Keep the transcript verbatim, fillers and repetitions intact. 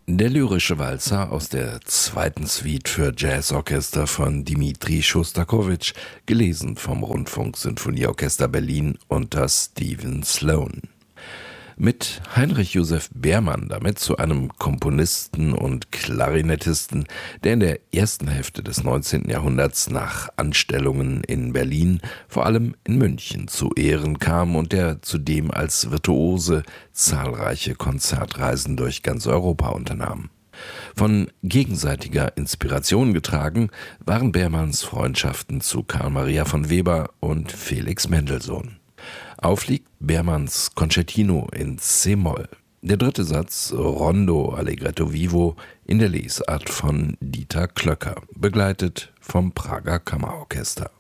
Der lyrische Walzer aus der zweiten Suite für Jazzorchester von Dmitri Schostakowitsch, gelesen vom Rundfunk-Sinfonieorchester Berlin unter Stephen Sloan. Mit Heinrich Josef Beermann damit zu einem Komponisten und Klarinettisten, der in der ersten Hälfte des neunzehnten Jahrhunderts nach Anstellungen in Berlin, vor allem in München, zu Ehren kam und der zudem als Virtuose zahlreiche Konzertreisen durch ganz Europa unternahm. Von gegenseitiger Inspiration getragen waren Beermanns Freundschaften zu Carl Maria von Weber und Felix Mendelssohn. Aufliegt Beermanns Concertino in C-Moll. Der dritte Satz, Rondo Allegretto Vivo, in der Lesart von Dieter Klöcker, begleitet vom Prager Kammerorchester.